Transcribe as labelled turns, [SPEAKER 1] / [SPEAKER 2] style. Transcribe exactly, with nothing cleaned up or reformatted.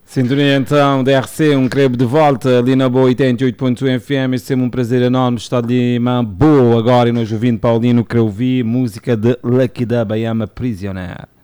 [SPEAKER 1] Sintonia então da R C, um crebo de volta ali na boa oitenta e oito ponto um F M. É sempre um prazer enorme estar ali, uma boa agora e nós ouvindo Paulino Creuvi, música de Lucky Dub, I Am a Prisoner.